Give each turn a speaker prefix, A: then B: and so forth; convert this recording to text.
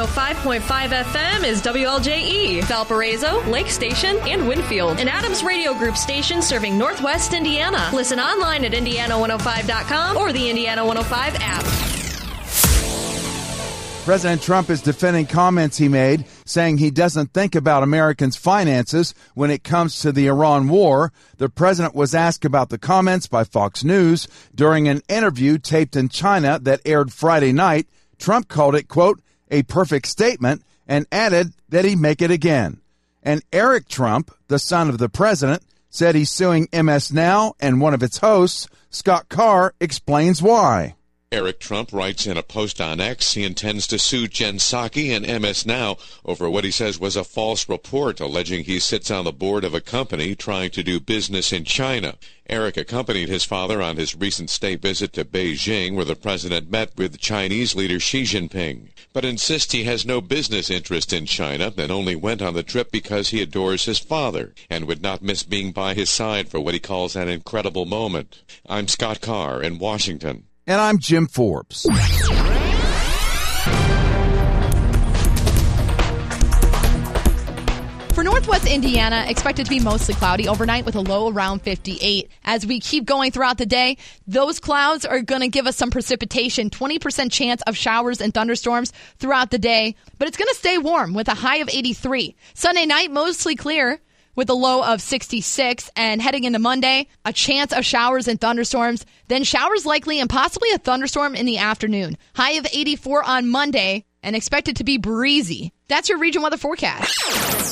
A: 105.5 FM is WLJE, Valparaiso, Lake Station, and Winfield. An Adams Radio Group station serving Northwest Indiana. Listen online at Indiana105.com or the Indiana 105 app.
B: President Trump is defending comments he made, saying he doesn't think about Americans' finances when it comes to the Iran war. The president was asked about the comments by Fox News during an interview taped in China that aired Friday night. Trump called it, quote, a perfect statement, and added that he'd make it again. And Eric Trump, the son of the president, said he's suing MS Now, and one of its hosts, Scott Carr, explains why.
C: Eric Trump writes in a post on X he intends to sue Jen Psaki and MS Now over what he says was a false report alleging he sits on the board of a company trying to do business in China. Eric accompanied his father on his recent state visit to Beijing, where the president met with Chinese leader Xi Jinping, but insists he has no business interest in China and only went on the trip because he adores his father and would not miss being by his side for what he calls an incredible moment. I'm Scott Carr in Washington.
B: And I'm Jim Forbes.
D: For Northwest Indiana, expected to be mostly cloudy overnight with a low around 58. As we keep going throughout the day, those clouds are going to give us some precipitation, 20% chance of showers and thunderstorms throughout the day. But it's going to stay warm with a high of 83. Sunday night, mostly clear with a low of 66. And heading into Monday, a chance of showers and thunderstorms. Then showers likely and possibly a thunderstorm in the afternoon. High of 84 on Monday and expected to be breezy. That's your region weather forecast.